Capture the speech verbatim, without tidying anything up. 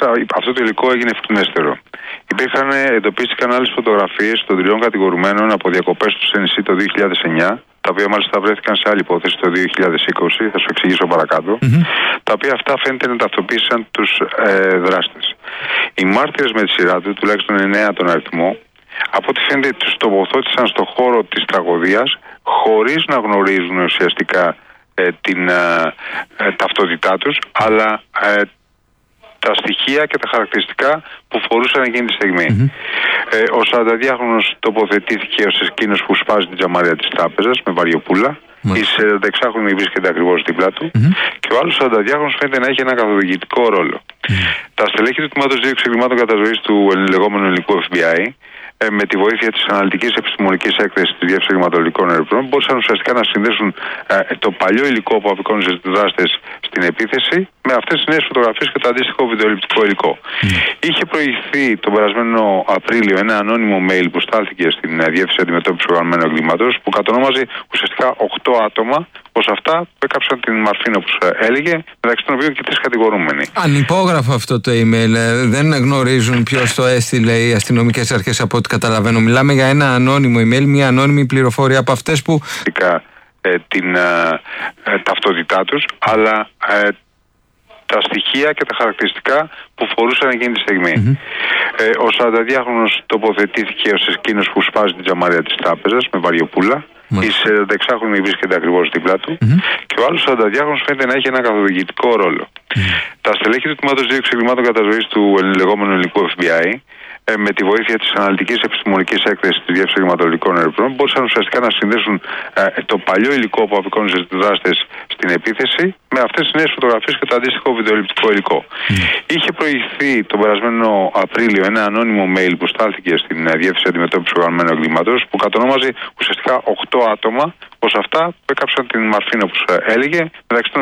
αυτό το υλικό έγινε εκτιμέστερο. Υπήρχαν, εντοπίστηκαν άλλες φωτογραφίες των τριών κατηγορουμένων από διακοπές του σε νησί το δύο χιλιάδες εννιά, τα οποία μάλιστα βρέθηκαν σε άλλη υπόθεση το δύο χιλιάδες είκοσι, θα σου εξηγήσω παρακάτω, mm-hmm. τα οποία αυτά φαίνεται να ταυτοποίησαν τους ε, δράστες. Οι μάρτυρες με τη σειρά του, τουλάχιστον εννέα τον αριθμό, από ό,τι φαίνεται τους τοποθέτησαν στον χώρο της τραγωδίας χωρίς να γνωρίζουν ουσιαστικά ε, την ε, ε, ταυτότητά τους, αλλά ε, τα στοιχεία και τα χαρακτηριστικά που φορούσαν εκείνη τη στιγμή. Mm-hmm. Ε, ο σαρανταδυάχρονος τοποθετήθηκε ως εκείνος που σπάζει την τζαμαρία της τράπεζας με βαριοπούλα. Mm-hmm. Η σαρανταεξάχρονη βρίσκεται ακριβώς δίπλα του. Mm-hmm. Και ο άλλος σαρανταδυάχρονος φαίνεται να έχει ένα καθοδηγητικό ρόλο. Mm-hmm. Τα στελέχη του τμήματος δίωξης εγκλημάτων καταζωής του λεγόμενου ελληνικού εφ μπι άι, με τη βοήθεια της αναλυτικής επιστημονικής έκθεσης της Διεύθυνσης Εγκληματολογικών Ερευνών, μπορούσαν ουσιαστικά να συνδέσουν ε, το παλιό υλικό που απεικόνιζε τους δράστες στην επίθεση με αυτές τις νέες φωτογραφίες και το αντίστοιχο βιντεοληπτικό υλικό. Mm. Είχε προηγηθεί τον περασμένο Απρίλιο ένα ανώνυμο mail που στάλθηκε στην Διεύθυνση Αντιμετώπισης Οργανωμένου Εγκλήματος, που κατονόμαζε ουσιαστικά οκτώ άτομα ως αυτά που έκαψαν την Μαρφίνα, όπως έλεγε, μεταξύ των οποίων και τρεις κατηγορούμενοι. Ανυπόγραφο αυτό το email. Δεν γνωρίζουν ποιος το έστειλε οι αστυνομικές αρχές, από ό,τι καταλαβαίνω. Μιλάμε για ένα ανώνυμο email, μια ανώνυμη πληροφορία από αυτές που. Ε, την ε, ε, ταυτότητά τους, αλλά ε, τα στοιχεία και τα χαρακτηριστικά που φορούσαν εκείνη τη στιγμή. Mm-hmm. Ε, ο σαρανταδυάχρονος τοποθετήθηκε ως εκείνος που σπάζει την τζαμαρία της τράπεζας με βαριοπούλα. Mm-hmm. Η σαρανταεξάχρονη βρίσκεται ακριβώς δίπλα του. Mm-hmm. Και ο άλλος σαρανταδυάχρονος φαίνεται να έχει ένα καθοδηγητικό ρόλο. Mm-hmm. Τα στελέχη του τμήματος δίωξης εγκλημάτων καταζωής του λεγόμενου ελληνικού εφ μπι άι, με τη βοήθεια της αναλυτικής επιστημονικής έκθεσης της Διεύθυνσης Εγκληματολογικών Ερευνών, μπορούσαν ουσιαστικά να συνδέσουν ε, το παλιό υλικό που απεικόνιζε τους δράστες στην επίθεση με αυτές τις νέες φωτογραφίες και το αντίστοιχο βιντεοληπτικό υλικό. Mm. Είχε προηγηθεί τον περασμένο Απρίλιο ένα ανώνυμο mail που στάλθηκε στην Διεύθυνση Αντιμετώπισης Οργανωμένου Εγκλήματος, που κατονόμαζε ουσιαστικά οκτώ άτομα ως αυτά που έκαψαν την Μαρφίνα, όπως έλεγε, μεταξύ των